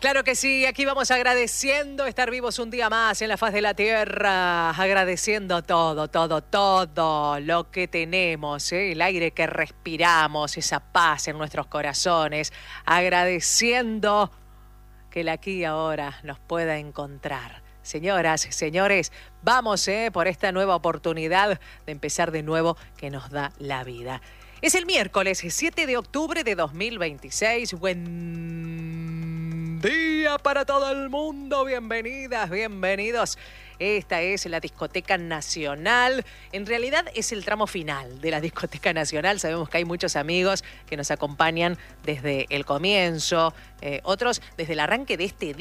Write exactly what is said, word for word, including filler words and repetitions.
Claro que sí, aquí vamos agradeciendo estar vivos un día más en la faz de la tierra, agradeciendo todo, todo, todo lo que tenemos, ¿eh? El aire que respiramos, esa paz en nuestros corazones, agradeciendo que el aquí y ahora nos pueda encontrar. Señoras, señores, vamos eh, por esta nueva oportunidad de empezar de nuevo que nos da la vida. Es el miércoles siete de octubre de dos mil veintiséis. Buen día para todo el mundo. Bienvenidas, bienvenidos. Esta es la Discoteca Nacional. En realidad es el tramo final de la Discoteca Nacional. Sabemos que hay muchos amigos que nos acompañan desde el comienzo, eh, otros desde el arranque de este día.